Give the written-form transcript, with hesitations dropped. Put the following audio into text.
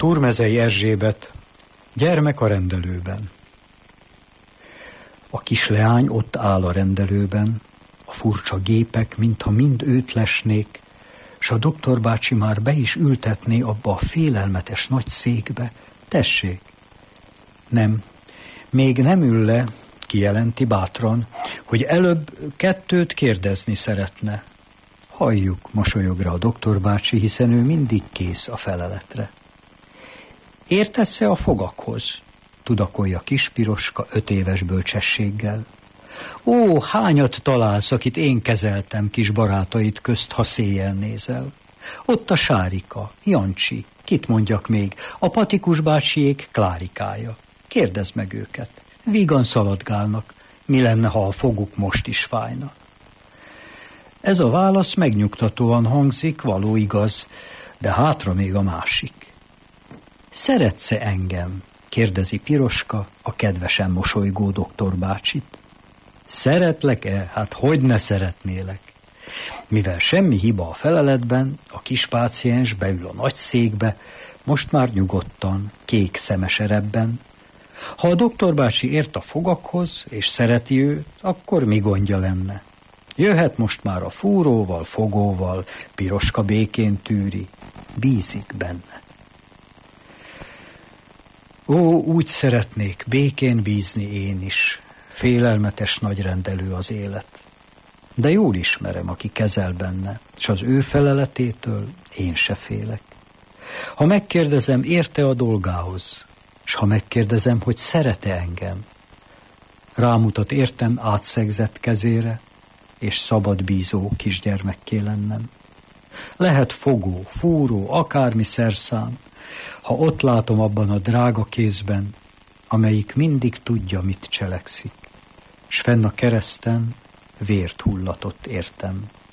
Turmezei Erzsébet, gyermek a rendelőben. A kisleány ott áll a rendelőben, a furcsa gépek, mintha mind őt lesnék, s a doktor bácsi már be is ültetné abba a félelmetes nagy székbe. Tessék! Nem, még nem ül le, kijelenti bátran, hogy előbb 2 kérdezni szeretne. Halljuk, mosolyog rá a doktor bácsi, hiszen ő mindig kész a feleletre. Értesz-e a fogakhoz? Tudakolja kis Piroska 5 éves bölcsességgel. Ó, hányat találsz, akit én kezeltem kis barátaid közt, ha széjjel nézel? Ott a Sárika, Jancsi, kit mondjak még, a Patikus bácsiék Klárikája. Kérdezd meg őket, vígan szaladgálnak, mi lenne, ha a foguk most is fájna? Ez a válasz megnyugtatóan hangzik, való igaz, de hátra még a másik. Szeretsz-e engem? Kérdezi Piroska a kedvesen mosolygó doktor bácsit. Szeretlek-e? Hát hogy ne szeretnélek? Mivel semmi hiba a feleletben, a kis páciens beül a nagy székbe, most már nyugodtan, kék szemes erebben. Ha a doktor bácsi ért a fogakhoz, és szereti őt, akkor mi gondja lenne? Jöhet most már a fúróval, fogóval, Piroska békén tűri, bízik benne. Ó, úgy szeretnék békén bízni én is, félelmetes nagyrendelő az élet. De jól ismerem, aki kezel benne, s az ő feleletétől én se félek. Ha megkérdezem, érte a dolgához, s ha megkérdezem, hogy szeret-e engem, rámutat értem átszegzett kezére, és szabad bízó kisgyermekké lennem. Lehet fogó, fúró, akármi szerszám, ha ott látom abban a drága kézben, amelyik mindig tudja, mit cselekszik, s fenn a kereszten vért hullatott értem.